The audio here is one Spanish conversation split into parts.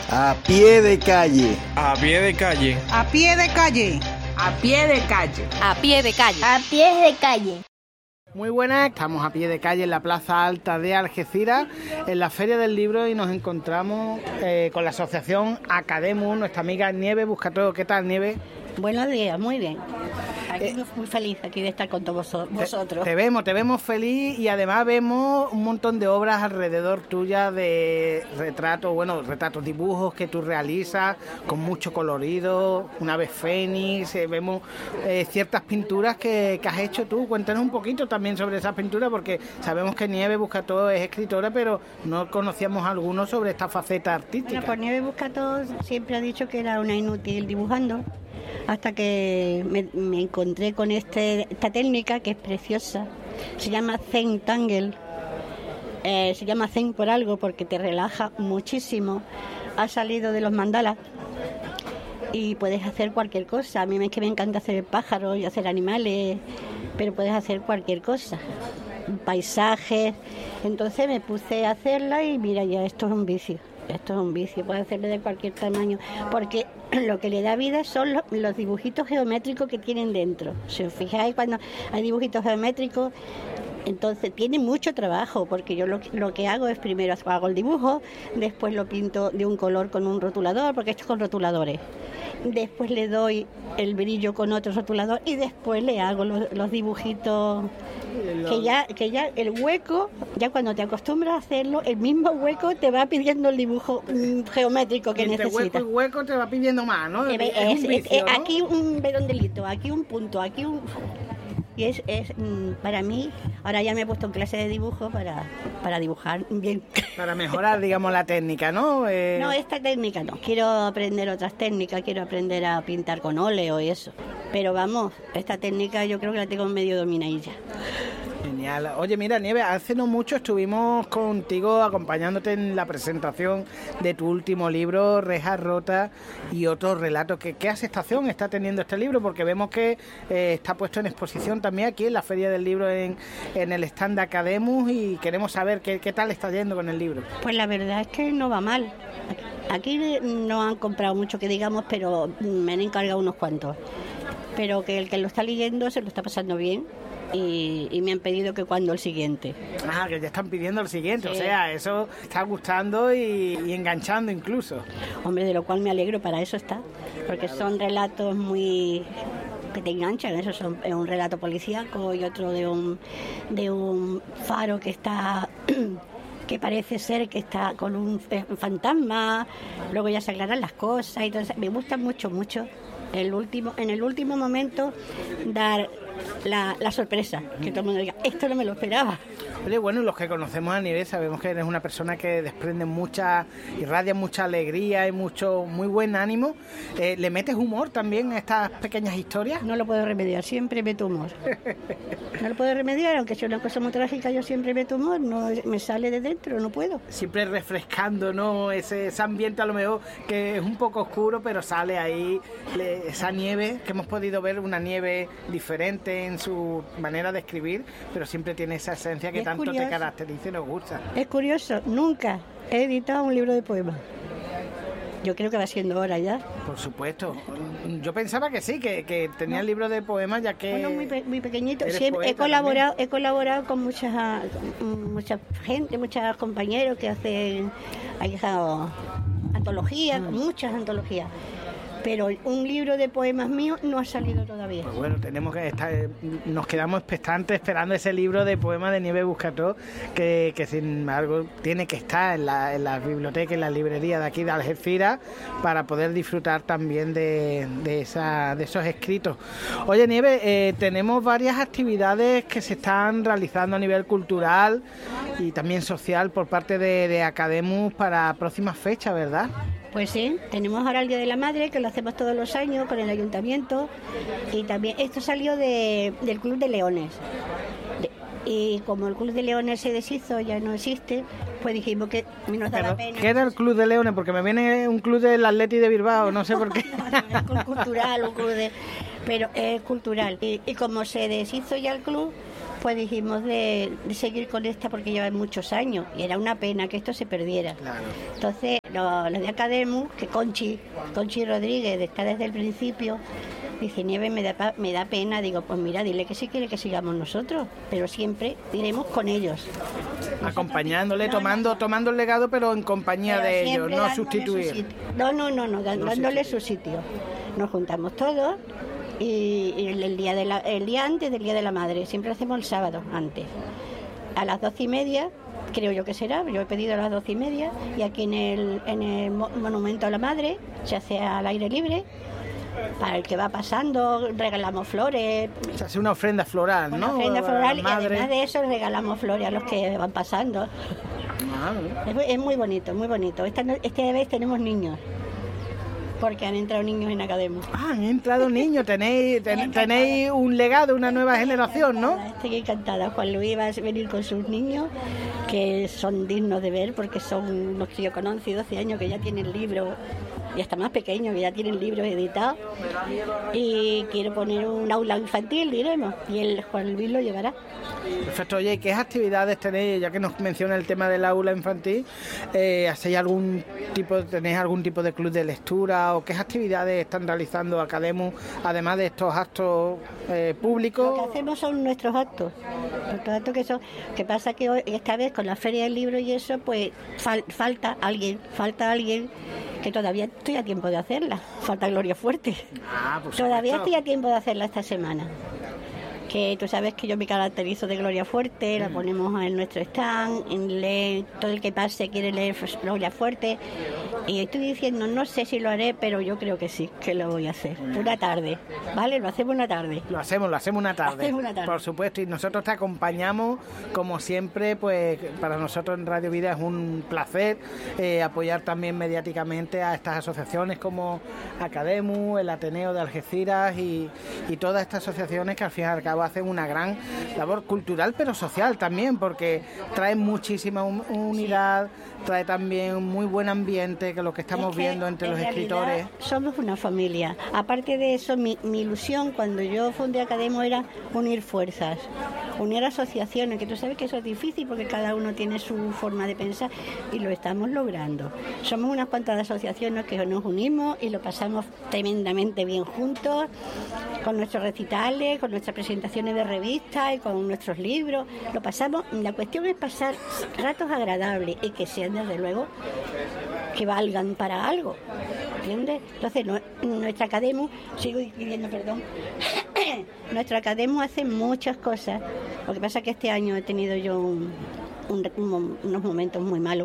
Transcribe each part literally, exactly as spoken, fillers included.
A pie de calle. A pie de calle. A pie de calle. A pie de calle. A pie de calle. A pie de calle. Muy buenas, estamos a pie de calle en la Plaza Alta de Algeciras, en la Feria del Libro, y nos encontramos eh, con la asociación Academus, nuestra amiga Nieve Buscató. ¿Qué tal, Nieve? Buenos días, muy bien. Aquí eh, muy feliz aquí de estar con todos vosotros. Te, te vemos, te vemos feliz, y además vemos un montón de obras alrededor tuya de retratos, bueno, retratos, dibujos que tú realizas con mucho colorido, una ave fénix, eh, vemos eh, ciertas pinturas que, que has hecho tú. Cuéntanos un poquito también sobre esas pinturas, porque sabemos que Nieve Buscató es escritora, pero no conocíamos alguno sobre esta faceta artística. Bueno, pues Nieve Buscató siempre ha dicho que era una inútil dibujando, hasta que me, me encontré con este, esta técnica que es preciosa. Se llama Zen Tangle. Eh, se llama Zen por algo, porque te relaja muchísimo. Ha salido de los mandalas y puedes hacer cualquier cosa. A mí es que me encanta hacer pájaros y hacer animales, pero puedes hacer cualquier cosa, paisajes. Entonces me puse a hacerla y mira, ya esto es un vicio. Esto es un vicio, puede hacerlo de cualquier tamaño, porque lo que le da vida son los, los dibujitos geométricos que tienen dentro. Si os fijáis, cuando hay dibujitos geométricos, entonces tiene mucho trabajo, porque yo lo, lo que hago es primero hago el dibujo, después lo pinto de un color con un rotulador, porque esto es con rotuladores. Después le doy el brillo con otro rotulador y después le hago los, los dibujitos que ya, que ya el hueco, ya cuando te acostumbras a hacerlo, el mismo hueco te va pidiendo el dibujo mm, geométrico que entre necesitas. Hueco y hueco te va pidiendo más, ¿no? Es, es es, un vicio, es, ¿no? Aquí un redondelito, aquí un punto, aquí un... Y es, es para mí, ahora ya me he puesto en clase de dibujo para, para dibujar bien. Para mejorar, digamos, la técnica, ¿no? Eh... No, esta técnica no. Quiero aprender otras técnicas, quiero aprender a pintar con óleo y eso. Pero vamos, esta técnica yo creo que la tengo medio dominadilla. Genial. Oye, mira, Nieve, hace no mucho estuvimos contigo acompañándote en la presentación de tu último libro, Rejas Rotas y otros relatos. ¿Qué, qué aceptación está teniendo este libro? Porque vemos que eh, está puesto en exposición también aquí en la Feria del Libro, en, en el stand de Academus, y queremos saber qué, qué tal está yendo con el libro. Pues la verdad es que no va mal. Aquí no han comprado mucho que digamos, pero me han encargado unos cuantos. Pero que el que lo está leyendo se lo está pasando bien. Y, y me han pedido que cuando el siguiente. Ah, que ya están pidiendo el siguiente, sí. O sea, eso está gustando y, y enganchando incluso. Hombre, de lo cual me alegro, para eso está, porque son relatos muy... que te enganchan. Eso son es un relato policíaco y otro de un de un faro que está que parece ser que está con un, un fantasma. Luego ya se aclaran las cosas y entonces me gusta mucho mucho el último en el último momento dar la, la sorpresa, que todo el mundo diga, esto no me lo esperaba. Oye, bueno, los que conocemos a Nieve sabemos que eres una persona que desprende mucha, irradia mucha alegría y mucho, muy buen ánimo. Eh, ¿Le metes humor también a estas pequeñas historias? No lo puedo remediar, siempre meto humor. No lo puedo remediar, aunque sea una cosa muy trágica, yo siempre meto humor, no me sale de dentro, no puedo. Siempre refrescando, ¿no? Ese, ese ambiente a lo mejor que es un poco oscuro, pero sale ahí le, esa nieve, que hemos podido ver una nieve diferente en su manera de escribir, pero siempre tiene esa esencia que es tanto curioso. Te caracteriza y nos gusta. Es curioso, nunca he editado un libro de poemas. Yo creo que va siendo hora ya. Por supuesto. Yo pensaba que sí, que, que tenía el no. libro de poemas, ya que... Bueno, muy, pe- muy pequeñito. Siempre he colaborado, he colaborado con mucha, mucha gente, muchos compañeros que hacen hay, antologías, mm. muchas antologías. Pero un libro de poemas mío no ha salido todavía. Pues bueno, tenemos que estar, nos quedamos expectantes esperando ese libro de poemas de Nieve Buscató, que, que sin embargo tiene que estar en la, en la biblioteca, en la librería de aquí de Algeciras, para poder disfrutar también de, de, esa, de esos escritos. Oye, Nieve, eh, tenemos varias actividades que se están realizando a nivel cultural y también social por parte de, de Academus para próximas fechas, ¿verdad? Pues sí, tenemos ahora el Día de la Madre, que lo hacemos todos los años con el ayuntamiento, y también esto salió de, del Club de Leones. De, y como el Club de Leones se deshizo, ya no existe, pues dijimos que nos daba pena. ¿Qué era el Club de Leones? Porque me viene un club del Atleti de Bilbao, no sé por qué. No, no, es un club cultural, un club de... pero es cultural. Y, y como se deshizo ya el club, pues dijimos de, de seguir con esta porque lleva muchos años y era una pena que esto se perdiera. Claro. Entonces, los lo de Academos, que Conchi, Conchi Rodríguez está desde el principio, dice, Nieve, me da, me da pena. Digo, pues mira, dile que si quiere que sigamos nosotros, pero siempre iremos con ellos. Acompañándole, No, tomando no, no. tomando el legado, pero en compañía Pero de ellos, siempre no dándole sustituir. su sitio. No, no, no, no, dándole su sitio. Nos juntamos todos y, y el, el día de la, el día antes del Día de la Madre, siempre hacemos el sábado antes. A las doce y media, creo yo que será, yo he pedido a las doce y media, y aquí en el, en el Monumento a la Madre se hace al aire libre. Para el que va pasando, regalamos flores. Se hace una ofrenda floral, Una ¿no? ofrenda floral y Madre. además de eso regalamos flores a los que van pasando. Ah, Es, es muy bonito, muy bonito. Esta, no- este vez tenemos niños, porque han entrado niños en Academos. Ah, han entrado niños, tenéis, ten- tenéis un legado, una nueva generación, ¿no? Estoy encantada. Juan Luis va a venir con sus niños, que son dignos de ver, porque son unos críos con once y doce años que ya tienen libros, y hasta más pequeños, que ya tienen libros editados. Y quiero poner un aula infantil, diremos, y el Juan Luis lo llevará. Perfecto. Oye, ¿qué actividades tenéis, ya que nos menciona el tema del aula infantil? Eh, ¿Hacéis algún tipo, tenéis algún tipo de club de lectura o qué actividades están realizando Academos, además de estos actos eh, Lo públicos? que hacemos son nuestros actos. Nuestros actos que son, que pasa que hoy, esta vez con la Feria del Libro y eso, pues fal- falta alguien, falta alguien que todavía estoy a tiempo de hacerla. Falta Gloria Fuerte. Ah, por Todavía supuesto. estoy a tiempo de hacerla esta semana. Que tú sabes que yo me caracterizo de Gloria Fuerte, la ponemos en nuestro stand, en leer, todo el que pase quiere leer Gloria Fuerte. Y estoy diciendo, no sé si lo haré, pero yo creo que sí, que lo voy a hacer. Una tarde, ¿vale? Lo hacemos una tarde. Lo hacemos, lo hacemos una tarde, hacemos una tarde. por supuesto, y nosotros te acompañamos, como siempre, pues para nosotros en Radio Vida es un placer eh, apoyar también mediáticamente a estas asociaciones como Academos, el Ateneo de Algeciras y, y todas estas asociaciones que al fin y al cabo hacen una gran labor cultural, pero social también, porque traen muchísima un- unidad, trae también un muy buen ambiente, que es lo que estamos Es que, viendo entre en los realidad, escritores. Somos una familia. Aparte de eso, mi, mi ilusión cuando yo fundé Academo era unir fuerzas, unir asociaciones, que tú sabes que eso es difícil porque cada uno tiene su forma de pensar y lo estamos logrando. Somos unas cuantas asociaciones que nos unimos y lo pasamos tremendamente bien juntos, con nuestros recitales, con nuestras presentaciones de revistas y con nuestros libros. Lo pasamos, la cuestión es pasar ratos agradables y que sean desde luego que valgan para algo, ¿entiendes? Entonces, no- nuestra Academo, sigo pidiendo perdón, nuestra Academo hace muchas cosas. Lo que pasa es que este año he tenido yo un- un- un- unos momentos muy malos.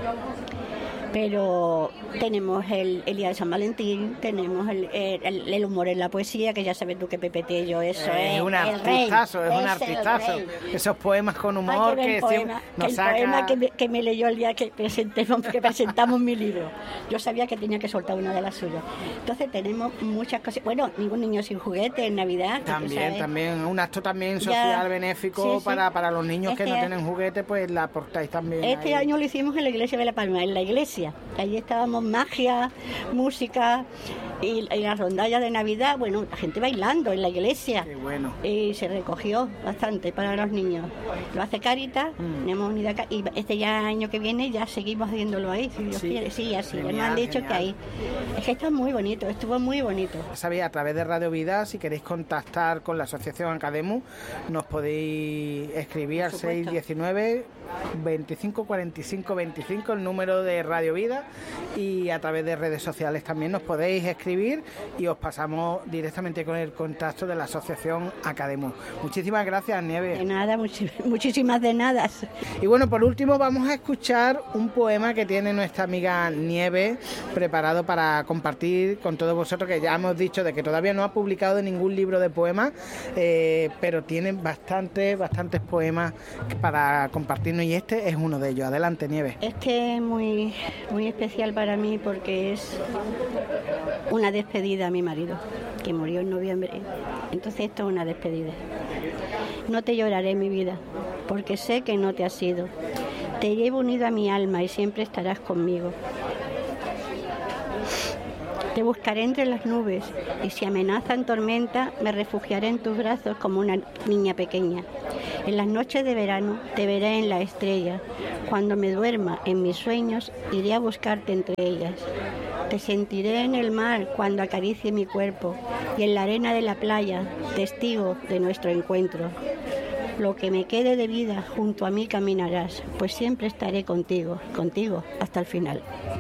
Pero tenemos el, el Día de San Valentín, tenemos el, el- el humor en la poesía, que ya sabes tú que Pepe Tello, eso es, Es un el rey, artistazo, es un el artistazo. rey. Esos poemas con Hay humor que ver que el poema, siempre que nos el saca... poema que me, que me leyó el día que presentemos, que presentamos mi libro. Yo sabía que tenía que soltar una de las suyas. Entonces tenemos muchas cosas. Bueno, ningún niño sin juguete en Navidad. que tú También, sabes. también, un acto también Ya, social, benéfico sí, sí. Para, para los niños que Este no a- tienen juguete, pues la aportáis también. Este ahí. año lo hicimos en la iglesia de La Palma, en la iglesia. Allí estábamos magia, música y, y las rondallas de Navidad. Bueno, la gente bailando en la iglesia. Qué bueno. Y se recogió bastante para los niños. Lo hace Caritas, Mm. tenemos unidad Ca- y este ya año que viene ya seguimos haciéndolo ahí, si Dios Sí. quiere. Sí, así. Ya nos Genial, han dicho genial. que ahí. Es que está muy bonito, estuvo muy bonito. Ya sabéis, a través de Radio Vida, si queréis contactar con la Asociación Academo, nos podéis escribir al Por supuesto. seis uno nueve, veinticinco cuarenta y cinco veinticinco, el número de Radio Vida, y a través de redes sociales también nos podéis escribir y os pasamos directamente con el contacto de la Asociación Academo. Muchísimas gracias, De Nieves. nada, muchi- muchísimas de nada. Y bueno, por último vamos a escuchar un poema que tiene nuestra amiga Nieves preparado para compartir con todos vosotros, que ya hemos dicho de que todavía no ha publicado ningún libro de poemas, eh, pero tiene bastantes, bastantes poemas para compartirnos y este es uno de ellos. Adelante, Nieves. Este es muy, muy especial para mí porque es una despedida a mi marido, que murió en noviembre. Entonces esto es una despedida. No te lloraré, mi vida, porque sé que no te has ido. Te llevo unido a mi alma y siempre estarás conmigo. Te buscaré entre las nubes y si amenazan tormenta me refugiaré en tus brazos como una niña pequeña. En las noches de verano te veré en la estrella. Cuando me duerma en mis sueños, iré a buscarte entre ellas. Te sentiré en el mar cuando acaricie mi cuerpo y en la arena de la playa, testigo de nuestro encuentro. Lo que me quede de vida junto a mí caminarás, pues siempre estaré contigo, contigo hasta el final.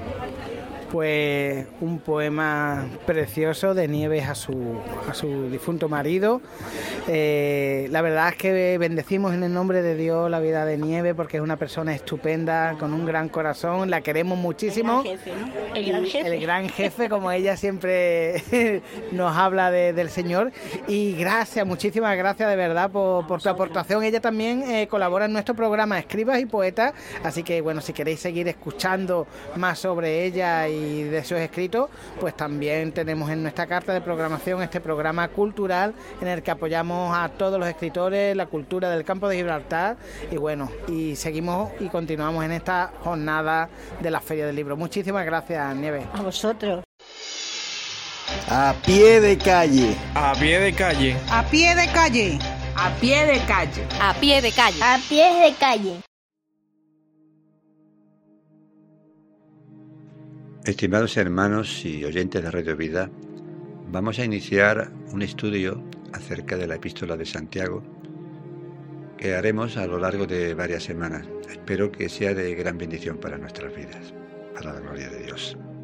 Pues un poema precioso de Nieves a su, a su difunto marido. Eh, la verdad es que bendecimos en el nombre de Dios la vida de Nieves, porque es una persona estupenda, con un gran corazón, la queremos muchísimo. El gran jefe, ¿no? El gran jefe. El gran jefe, como ella siempre nos habla de, del Señor. Y gracias, muchísimas gracias de verdad por, por tu aportación. Ella también eh, colabora en nuestro programa Escribas y Poetas, así que bueno, si queréis seguir escuchando más sobre ella y de sus escritos, pues también tenemos en nuestra carta de programación este programa cultural en el que apoyamos a todos los escritores, la cultura del campo de Gibraltar, y bueno, y seguimos y continuamos en esta jornada de la Feria del Libro. Muchísimas gracias, Nieves. A vosotros. A pie de calle. A pie de calle. A pie de calle. A pie de calle. A pie de calle. A pies de calle. Estimados hermanos y oyentes de Radio Vida, vamos a iniciar un estudio acerca de la Epístola de Santiago que haremos a lo largo de varias semanas. Espero que sea de gran bendición para nuestras vidas, para la gloria de Dios.